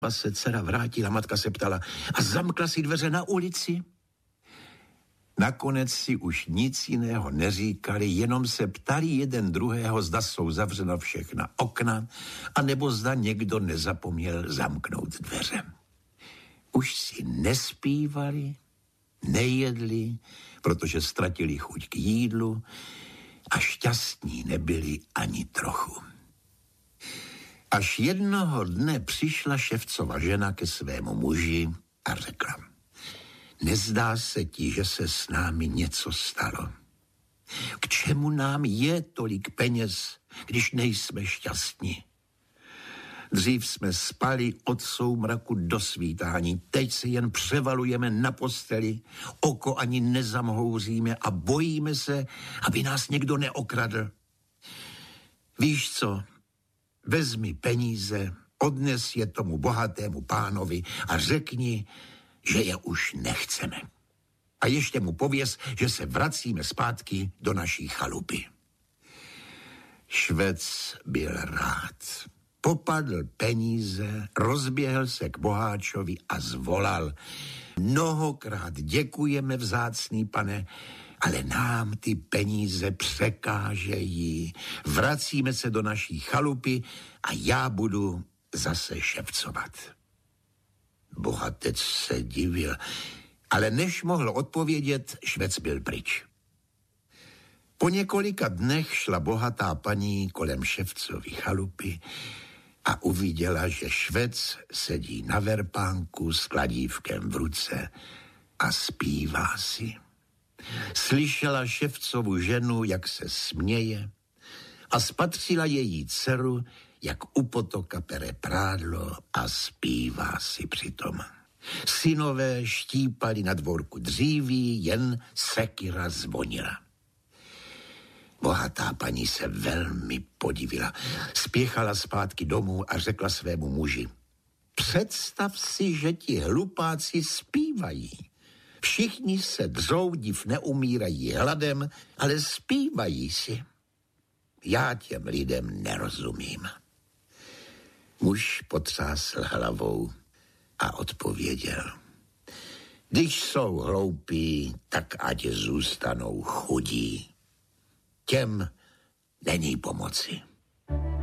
se dcera vrátila, matka se ptala, a zamkla si dveře na ulici? Nakonec si už nic jiného neříkali, jenom se ptali jeden druhého, zda jsou zavřena všechna okna, anebo zda někdo nezapomněl zamknout dveře. Už si nespívali, nejedli, protože ztratili chuť k jídlu a šťastní nebyli ani trochu. Až jednoho dne přišla ševcova žena ke svému muži a řekla: nezdá se ti, že se s námi něco stalo? K čemu nám je tolik peněz, když nejsme šťastní? Dřív jsme spali od soumraku do svítání, teď se jen převalujeme na posteli, oko ani nezamhouříme a bojíme se, aby nás někdo neokradl. Víš co, vezmi peníze, odnes je tomu bohatému pánovi a řekni, že je už nechceme. A ještě mu pověz, že se vracíme zpátky do naší chalupy. Švec byl rád. Popadl peníze, rozběhl se k boháčovi a zvolal: mnohokrát děkujeme, vzácný pane, ale nám ty peníze překážejí. Vracíme se do naší chalupy a já budu zase ševcovat. Bohatec se divil, ale než mohl odpovědět, švec byl pryč. Po několika dnech šla bohatá paní kolem ševcovy chalupy a uviděla, že švec sedí na verpánku s kladívkem v ruce a zpívá si. Slyšela ševcovu ženu, jak se směje, a spatřila její dceru, jak u potoka pere prádlo a zpívá si přitom. Synové štípali na dvorku dříví, jen sekira zvonila. Bohatá paní se velmi podivila. Spěchala zpátky domů a řekla svému muži: představ si, že ti hlupáci zpívají. Všichni se dřou, div neumírají hladem, ale zpívají si. Já těm lidem nerozumím. Muž potřásl hlavou a odpověděl: když jsou hloupí, tak ať zůstanou chudí. Těm není pomoci.